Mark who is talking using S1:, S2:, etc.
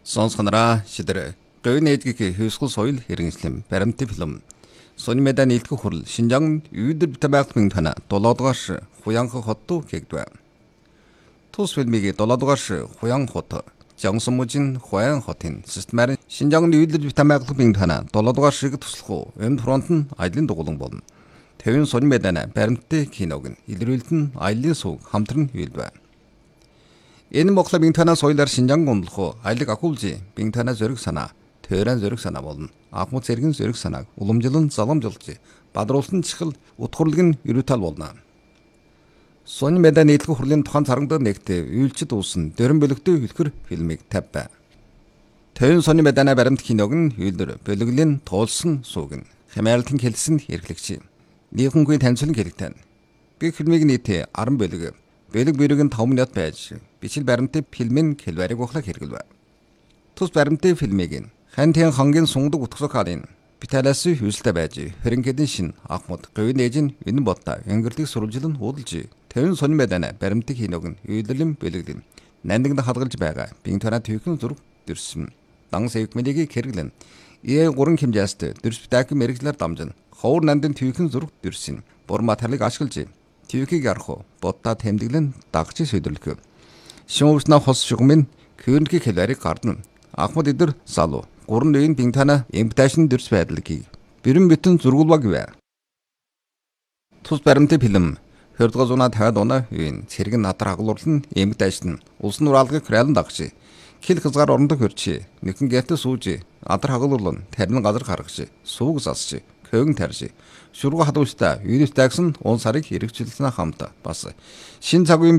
S1: Сонсгонороо шидэр говийн ээдгийг хөвсгөл соёл хэрэгжлэм баримтын филм Сони медан илтгэх хурал Шинжаан үйдэр битэмэгт тана 7-р Хуянхан хотто гэгдвэ. Тус фильмийг 7-р Хуян хот Жангсумужин Хуян хотын системаар Шинжаан үйдэр битэмэгт тана 7-р шиг туслах өмнө фронт нь аялын дугуулан болно. Тэвэн Сони медан баримтын киног нь илрүүлэлт нь аялын сувг хамтран үйлдвэ. Энэ Монгол бинтана соёлоор Шинжаан гомдлох айлаг акуулжи бинтана зөрөг санаа, төрөн зөрөг санаа болно. Ахмад зэрэгэн зөрөг санааг уламжлан заламжуулж бадруулсан чихэл утгурлаг нь ерөөтал болно. Сони медан нийтлэг хурлын тухайн царганд нэгт үйлчид uuсан дөрөн бөлөгтэй хөлхөр фильмийг тавь. Төвн Сони медана баримт киног нь үйлдэр бөлөглөлийн туулсан сууг нь хямаарлтын хэлсэн хэрэглэгч. Нийгэнгүй танилцуулан хэлэгтэн. Би фильмийг нийт 10 бөлөг. Бөлөг бөрөг нь 5 минут байж бичил баримтын фильмийн хэлбэрийг ухлах хэрэглэв. Тус баримтын фильмийг хантын хангийн сундаг утгасах хаалын биталаас хүйсэлтэй байж хөрөнгөдийн шин Ахмад говийн ээж нь энэ бодта өнгөрлөг сурвалжлан уудалж Тэвэн Сони медан баримтын киног нь үйлдвэрлэм бөлөглөн нандинг хадгалж байгаа бинтана төвхөн зураг дөрсөн дан сэвкмэлийг хэрэглэн E3 хэмжээст дөрспитак мэрэгчлэр дамжин ховор нандин төвхөн зураг дөрсөн бур материалыг ашиглаж төвхийг арах бодта тэмдэглэн дагч сөйдөрлөх шимөвснө хос шугмын körnөгийн хэлбэрийг гардна Ахмад эдэр салу гурван үеийн бинтана имиташн дөрс байдлыг бэрэн бүтэн зургуулбаг вэ. Тус баримтын фильм 2050 оны үеийн цэрэг надар хаглуурлан имиташн улсын нураалгыг кралан дагч хил хязгаар орондох хөрчи нэгэн гэртэ сууж адар хаглуурлан тарин газар гаргаж сууг засч көгн тарж шургу хадуустай вирус тагсан он сарыг хэрэгжүүлсэн хамт бас шин цагийн